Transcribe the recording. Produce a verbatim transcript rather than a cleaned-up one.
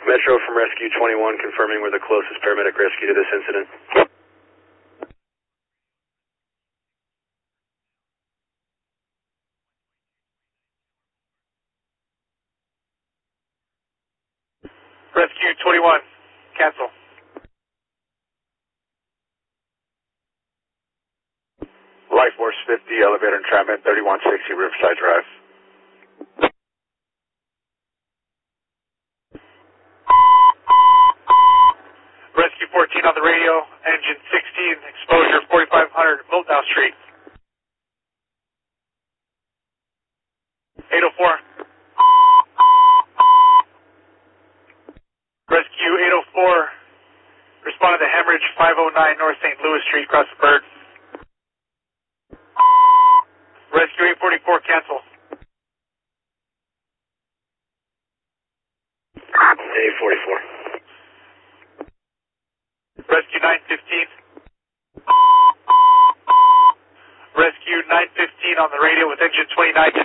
Metro from Rescue twenty-one, confirming we're the closest paramedic rescue to this incident. Rescue twenty-one, cancel. Life Force fifty, elevator entrapment, thirty-one sixty Riverside Drive. Rescue fourteen on the radio, engine sixteen, exposure forty-five hundred, Miltdown Street. eight oh four. Rescue eight oh four, responded to hemorrhage five oh nine North Saint Louis Street, across the bird. Rescue eight forty-four, cancel. eight forty-four. Rescue nine fifteen. Rescue nine fifteen on the radio with engine twenty-nine.